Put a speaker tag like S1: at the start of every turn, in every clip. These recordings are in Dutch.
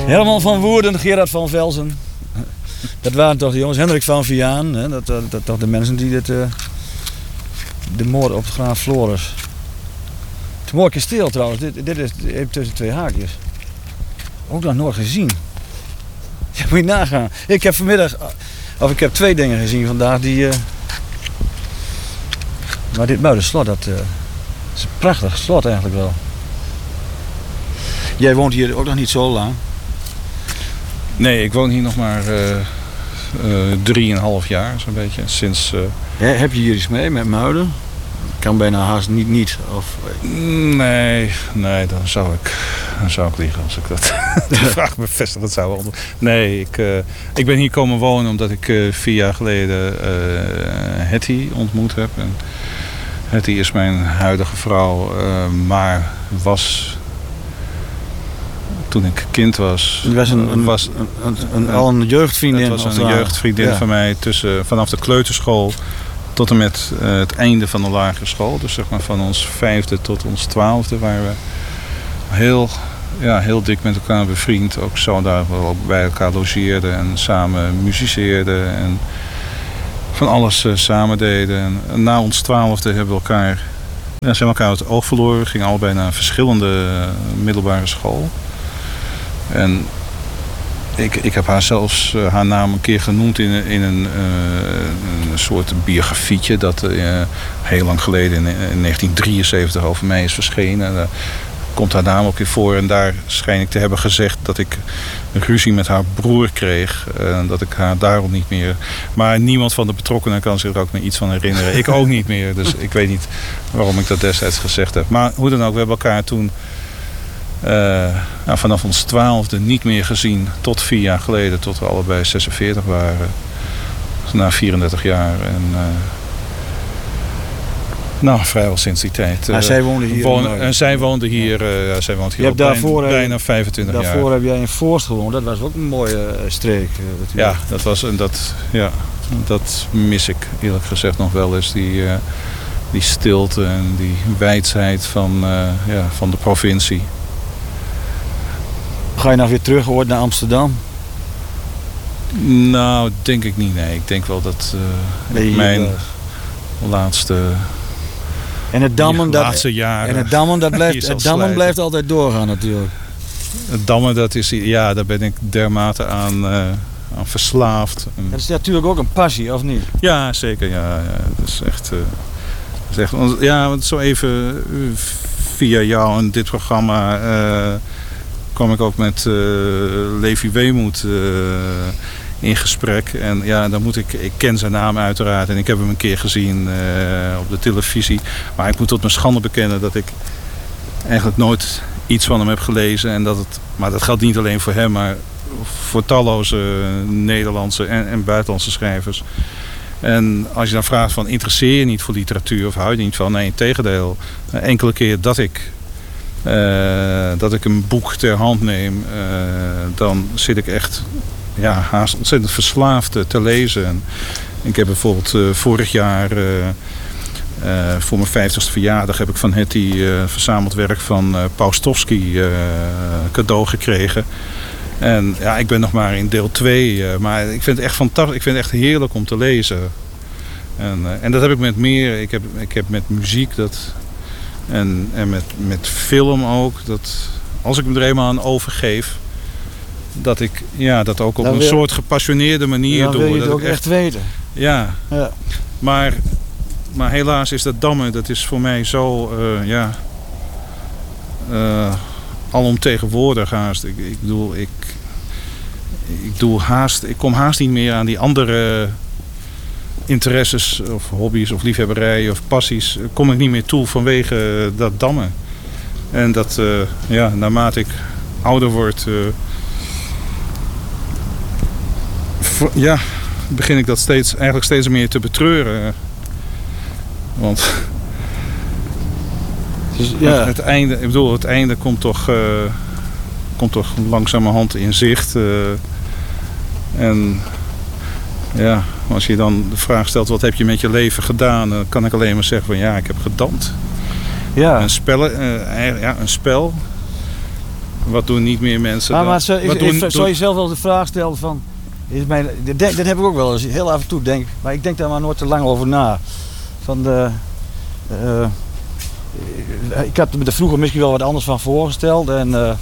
S1: Herman van Woerden, Gerard van Velzen. Dat waren toch de jongens. Hendrik van Viaan. Hè? Dat toch de mensen die de moord op graaf Floris. Het is een mooi kasteel trouwens. Dit is even tussen twee haakjes. Ook nog nooit gezien. Ja, moet je nagaan. Ik heb twee dingen gezien vandaag die... Maar dit Muiderslot, dat is een prachtig slot eigenlijk wel. Jij woont hier ook nog niet zo lang.
S2: Nee, ik woon hier nog maar 3,5 jaar zo'n beetje. Sinds...
S1: Heb je hier iets mee met Muiden? Kan bijna haast niet. Of...
S2: Nee, dan zou ik liegen als ik dat de vraag bevestig. Dat zou wel. Nee, ik ben hier komen wonen omdat ik 4 jaar geleden Hetty ontmoet heb. En Hetty is mijn huidige vrouw, maar was toen ik kind was.
S1: Het was een jeugdvriendin.
S2: Het was een jeugdvriendin van mij vanaf de kleuterschool tot en met het einde van de lagere school. Dus zeg maar van ons 5e tot ons 12e waren we heel dik met elkaar bevriend. Ook zo daar we bij elkaar logeerden en samen muziceerden en van alles samen deden. En na ons 12e hebben we elkaar, zijn we elkaar uit het oog verloren. We gingen allebei naar een verschillende middelbare school. En ik heb haar zelfs haar naam een keer genoemd in een soort biografietje dat heel lang geleden in 1973 over mij is verschenen. Daar komt haar naam ook weer voor en daar schijn ik te hebben gezegd dat ik ruzie met haar broer kreeg. Dat ik haar daarom niet meer... Maar niemand van de betrokkenen kan zich er ook nog iets van herinneren. Ik ook niet meer, dus ik weet niet waarom ik dat destijds gezegd heb. Maar hoe dan ook, we hebben elkaar toen... vanaf ons 12e niet meer gezien tot 4 jaar geleden, tot we allebei 46 waren. Na 34 jaar. En vrijwel sinds die tijd.
S1: Zij woonde hier.
S2: Zij woonde hier. Zij woont hier al bijna 25 jaar.
S1: Daarvoor heb jij in Voorst gewoond. Dat was ook een mooie streek.
S2: Ja, dat mis ik eerlijk gezegd nog wel eens. Die stilte en die wijsheid van de provincie.
S1: Ga je nou weer terug ooit naar Amsterdam?
S2: Nou, denk ik niet. Nee, ik denk wel dat mijn laatste...
S1: En het dammen,
S2: laatste jaren.
S1: En het dammen blijft altijd doorgaan natuurlijk.
S2: Het dammen, daar ben ik dermate aan verslaafd.
S1: Dat is natuurlijk ook een passie, of niet?
S2: Ja, zeker. Ja. Dat is echt... want zo even via jou en dit programma kwam ik ook met Levi Weemoed in gesprek. En ja, dan moet ik ken zijn naam uiteraard en ik heb hem een keer gezien op de televisie. Maar ik moet tot mijn schande bekennen dat ik eigenlijk nooit iets van hem heb gelezen. En maar dat geldt niet alleen voor hem, maar voor talloze Nederlandse en buitenlandse schrijvers. En als je dan vraagt van interesseer je niet voor literatuur of hou je er niet van? Nee, integendeel. Enkele keer dat ik een boek ter hand neem, dan zit ik echt haast ontzettend verslaafd te lezen. En ik heb bijvoorbeeld vorig jaar voor mijn 50ste verjaardag heb ik van Hetty verzameld werk van Paustovsky cadeau gekregen. En ja, ik ben nog maar in deel 2, maar ik vind het echt fantastisch. Ik vind het echt heerlijk om te lezen. En dat heb ik met meer. Ik heb met muziek en met film ook. Dat als ik me er eenmaal aan overgeef, dat ik dat ook op een soort gepassioneerde manier doe.
S1: Dan wil je het ook echt weten.
S2: Ja. Maar helaas is dat dammen, dat is voor mij zo alomtegenwoordig haast. Ik kom haast niet meer aan die andere interesses of hobby's of liefhebberijen of passies. Kom ik niet meer toe vanwege dat dammen. En dat, naarmate ik ouder word, begin ik dat eigenlijk steeds meer te betreuren. Want het einde komt toch langzamerhand in zicht. En ja, als je dan de vraag stelt, wat heb je met je leven gedaan? Dan kan ik alleen maar zeggen van ik heb gedampt.
S1: Ja.
S2: Een spel. Wat doen niet meer mensen dan?
S1: Maar zou je zelf wel de vraag stellen van... Dat heb ik ook wel eens, heel af en toe denk ik. Maar ik denk daar maar nooit te lang over na. Ik had me er vroeger misschien wel wat anders van voorgesteld. En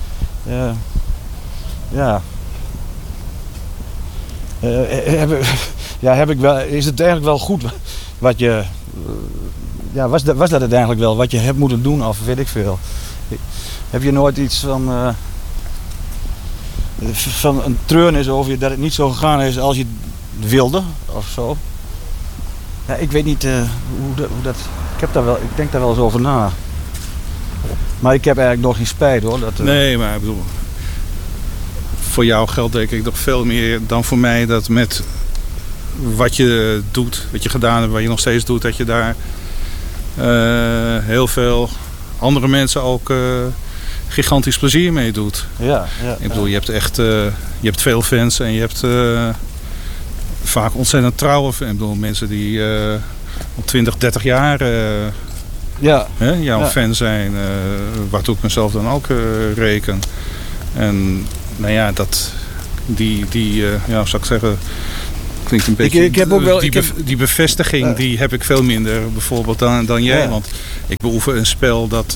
S1: heb ik wel, is het eigenlijk wel goed wat je... was dat het eigenlijk wel wat je hebt moeten doen of weet ik veel. Heb je nooit iets van een treurnis over je dat het niet zo gegaan is als je wilde of zo? Ja, ik weet niet hoe dat... Ik denk daar wel eens over na. Maar ik heb eigenlijk nog geen spijt hoor.
S2: Nee, maar ik bedoel... Voor jou geldt denk ik nog veel meer dan voor mij dat met wat je doet, wat je gedaan hebt, wat je nog steeds doet, dat je daar heel veel andere mensen ook gigantisch plezier mee doet.
S1: Ja,
S2: ik bedoel, je hebt echt je hebt veel fans en je hebt vaak ontzettend trouwe fans. Ik bedoel, mensen die al 20, 30 jaar jouw fan zijn, waartoe ik mezelf dan ook reken. En nou ja, zou ik zeggen, klinkt een beetje...
S1: Ik heb ook wel,
S2: die bevestiging die heb ik veel minder bijvoorbeeld dan jij. Ja. Want ik beoefen een spel dat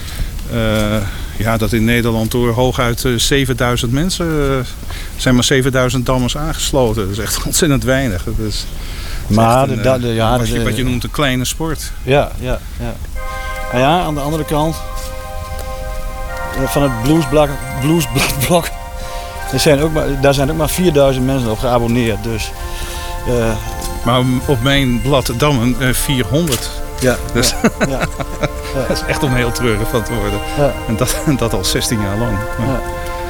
S2: in Nederland door hooguit 7000 mensen... zijn maar 7000 dammers aangesloten. Dat is echt ontzettend weinig. Dat is
S1: maar
S2: wat je noemt een kleine sport.
S1: Ja. Nou ja, aan de andere kant... van het bluesblok. Daar zijn ook maar 4000 mensen op geabonneerd. Dus,
S2: maar op mijn blad Dammen 400.
S1: Ja.
S2: Dus
S1: ja.
S2: dat is echt om heel treurig van te worden.
S1: Ja.
S2: En dat al 16 jaar lang.
S1: Ja.